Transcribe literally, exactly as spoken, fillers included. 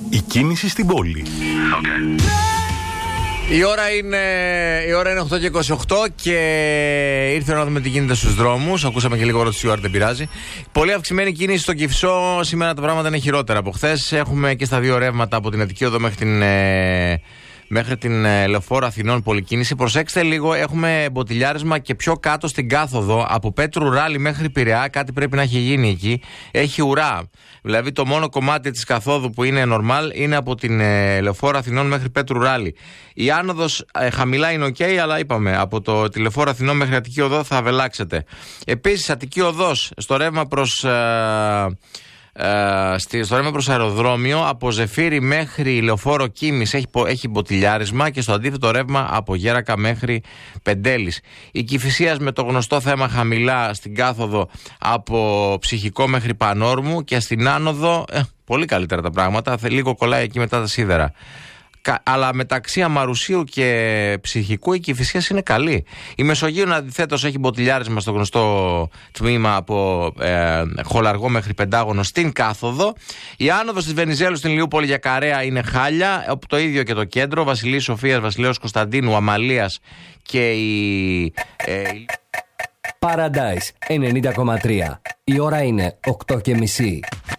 Η κίνηση στην πόλη. Okay. Η ώρα είναι, η ώρα είναι οκτώ και είκοσι οκτώ και ήρθε να δούμε τι γίνεται στους δρόμους. Ακούσαμε και λίγο ρώτηση, δεν πειράζει. Πολύ αυξημένη κίνηση στο Κυφσό. Σήμερα τα πράγματα είναι χειρότερα από χθες. Έχουμε και στα δύο ρεύματα από την Αττική Οδό μέχρι την, ε, μέχρι την ε, Λεωφόρο Αθηνών πολυκίνηση. Προσέξτε λίγο, έχουμε μποτιλιάρισμα και πιο κάτω στην κάθοδο από Πέτρου Ράλι μέχρι Πειραιά. Κάτι πρέπει να έχει γίνει εκεί. Έχει ουρά. Δηλαδή το μόνο κομμάτι της καθόδου που είναι normal είναι από την ε, Λεωφόρο Αθηνών μέχρι Πέτρου Ράλι. Η άνοδος ε, χαμηλά είναι ok, αλλά είπαμε από το τη Λεωφόρο Αθηνών μέχρι Αττική Οδό θα βελάξετε. Επίσης Αττική Οδός στο ρεύμα προς... Ε, Uh, στο ρεύμα προς αεροδρόμιο από Ζεφύρι μέχρι Λεωφόρο Κίμης έχει, έχει μποτιλιάρισμα και στο αντίθετο ρεύμα από Γέρακα μέχρι Πεντέλης. Η Κηφισίας με το γνωστό θέμα χαμηλά στην κάθοδο από Ψυχικό μέχρι Πανόρμου και στην άνοδο ε, πολύ καλύτερα τα πράγματα, λίγο κολλάει εκεί μετά τα σίδερα. Αλλά μεταξύ Αμαρουσίου και Ψυχικού η Κηφισίας είναι καλή. Η Μεσογείων αντιθέτως έχει μποτιλιάρισμα στο γνωστό τμήμα από ε, Χολαργό μέχρι Πεντάγωνο στην κάθοδο. Η άνοδος της Βενιζέλου στην Λιούπολη για Καρέα είναι χάλια. Το ίδιο και το κέντρο. Βασιλής Σοφίας, Βασιλέως Κωνσταντίνου, Αμαλίας και η... Ε, Paradise ενενήντα κόμμα τρία. Η ώρα είναι οκτώ και μισή.